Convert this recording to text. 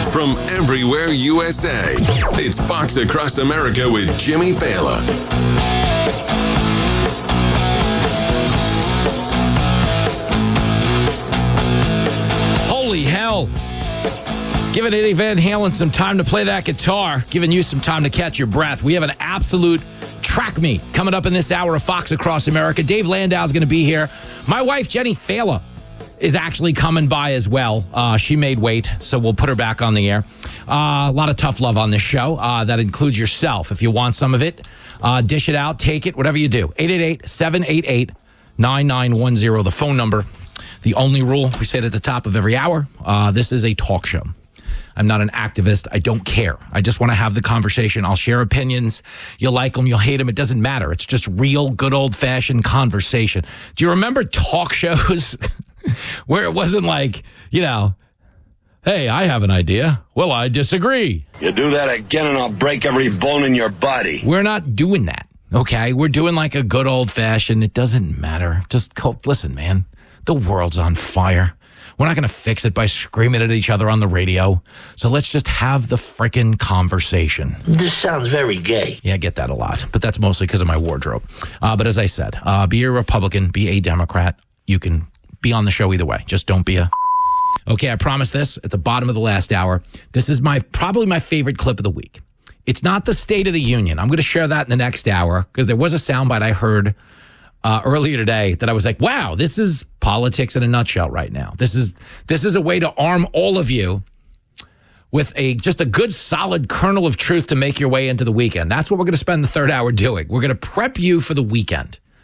from everywhere USA. It's Fox Across America with Jimmy Fallon. Holy hell. Giving Eddie Van Halen some time to play that guitar, giving you some time to catch your breath. We have an absolute track meet coming up in this hour of Fox Across America. Dave Landau is going to be here. My wife, Jenny Fallon, is actually coming by as well. She made weight, so we'll put her back on the air. A lot of tough love on this show. That includes yourself. If you want some of it, dish it out, take it, whatever you do. 888-788-9910, the phone number. The only rule, we say it at the top of every hour, this is a talk show. I'm not an activist. I don't care. I just want to have the conversation. I'll share opinions. You'll like them. You'll hate them. It doesn't matter. It's just real, good old-fashioned conversation. Do you remember talk shows where it wasn't like, you know, hey, I have an idea. Well, I disagree. You do that again and I'll break every bone in your body. We're not doing that, okay? We're doing like a good old-fashioned, it doesn't matter. Just listen, man. The world's on fire. We're not going to fix it by screaming at each other on the radio. So let's just have the frickin' conversation. This sounds very gay. Yeah, I get that a lot, but that's mostly because of my wardrobe. But as I said, be a Republican, be a Democrat. You can be on the show either way. Just don't be a... Okay, I promised this at the bottom of the last hour. This is probably my favorite clip of the week. It's not the State of the Union. I'm going to share that in the next hour because there was a soundbite I heard earlier today that I was like, wow, this is politics in a nutshell right now. This is a way to arm all of you with just a good solid kernel of truth to make your way into the weekend. That's what we're going to spend the third hour doing. We're going to prep you for the weekend.